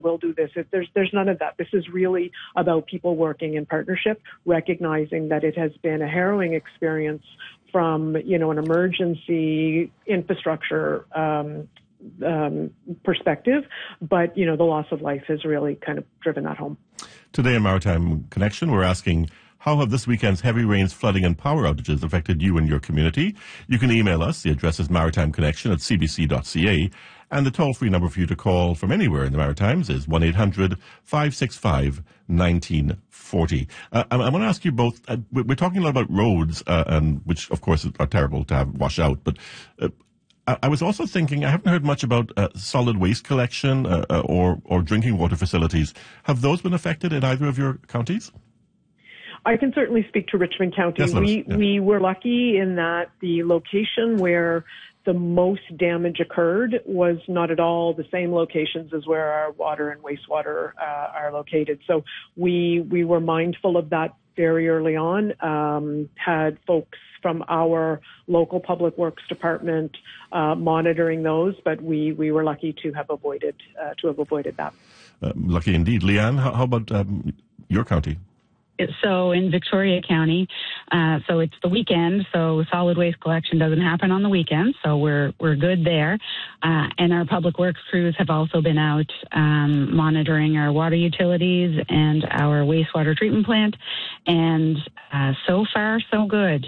we'll do this. There's none of that. This is really about people working in partnership, recognizing that it has been a harrowing experience from, an emergency infrastructure perspective, but, the loss of life has really kind of driven that home. Today on Maritime Connection, we're asking, how have this weekend's heavy rains, flooding and power outages affected you and your community? You can email us. The address is maritimeconnection@cbc.ca. And the toll-free number for you to call from anywhere in the Maritimes is 1-800-565-1940. I want to ask you both, we're talking a lot about roads, which, of course, are terrible to have wash out, but I was also thinking, I haven't heard much about solid waste collection or drinking water facilities. Have those been affected in either of your counties? I can certainly speak to Richmond County. Yes, we were lucky in that the location where the most damage occurred was not at all the same locations as where our water and wastewater are located. So we were mindful of that very early on, had folks from our local public works department monitoring those, but we were lucky to have avoided that. Lucky indeed. Leanne, how about your county? So in Victoria County, so it's the weekend, so solid waste collection doesn't happen on the weekend, so we're good there. And our public works crews have also been out monitoring our water utilities and our wastewater treatment plant, and so far so good.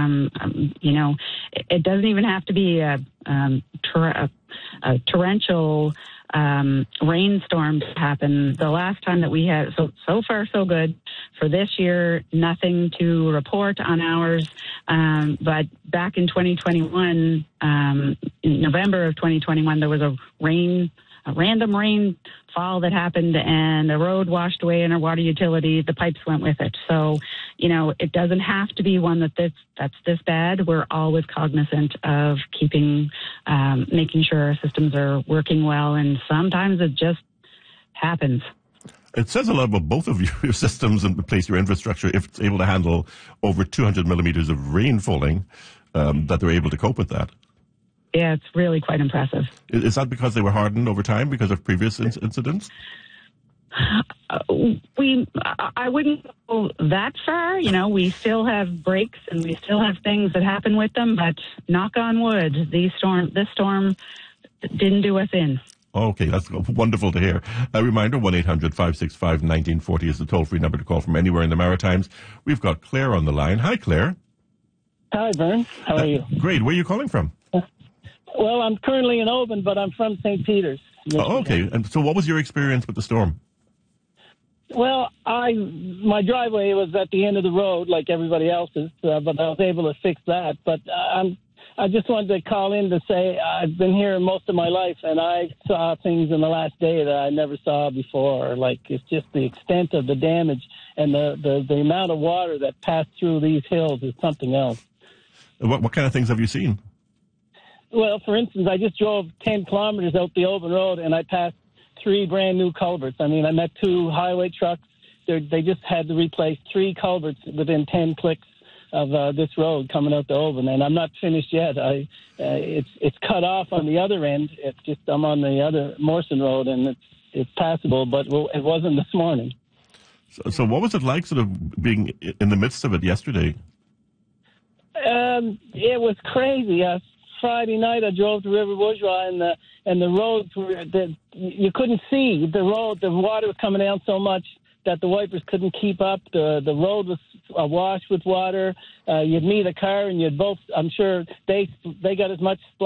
It doesn't even have to be a torrential rainstorms happen. The last time that we had, so far so good. For this year, nothing to report on ours. But back in 2021, in November of 2021, there was a random rainfall that happened, and the road washed away in our water utility. The pipes went with it. So, it doesn't have to be one that's this bad. We're always cognizant of making sure our systems are working well, and sometimes it just happens. It says a lot about both of your systems and your infrastructure, if it's able to handle over 200 millimeters of rain falling, that they're able to cope with that. Yeah, it's really quite impressive. Is that because they were hardened over time because of previous incidents? I wouldn't go that far. We still have breaks and we still have things that happen with them, but knock on wood, this storm didn't do us in. Okay, that's wonderful to hear. A reminder, 1-800-565-1940 is the toll-free number to call from anywhere in the Maritimes. We've got Claire on the line. Hi, Claire. Hi, Vern. How are you? Great. Where are you calling from? Well, I'm currently in Oban, but I'm from St. Peter's. Oh, okay. And so what was your experience with the storm? Well, my driveway was at the end of the road like everybody else's, but I was able to fix that. But I just wanted to call in to say I've been here most of my life, and I saw things in the last day that I never saw before. Like, it's just the extent of the damage and the amount of water that passed through these hills is something else. What kind of things have you seen? Well, for instance, I just drove 10 kilometers out the Oban Road, and I passed 3 brand new culverts. I mean, I met 2 highway trucks. They just had to replace 3 culverts within 10 clicks of this road coming out the Oban, and I'm not finished yet. It's cut off on the other end. It's just I'm on the other Morrison Road, and it's passable, but it wasn't this morning. So what was it like, sort of being in the midst of it yesterday? It was crazy. Friday night, I drove to River Bourgeois, and the roads you couldn't see the road. The water was coming down so much that the wipers couldn't keep up. The road was awash with water. You'd meet a car, and you'd both. I'm sure they got as much